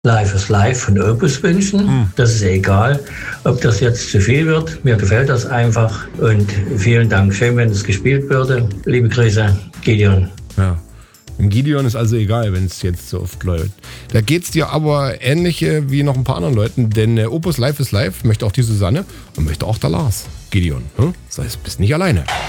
Live is Live von Opus wünschen. Das ist egal, ob das jetzt zu viel wird. Mir gefällt das einfach. Und vielen Dank. Schön, wenn es gespielt würde. Liebe Grüße, Gideon. Ja. Im Gideon ist also egal, wenn es jetzt so oft läuft. Da geht es dir aber ähnlich wie noch ein paar anderen Leuten, denn Opus Live is Live möchte auch die Susanne und möchte auch der Lars. Gideon, das heißt, bist nicht alleine.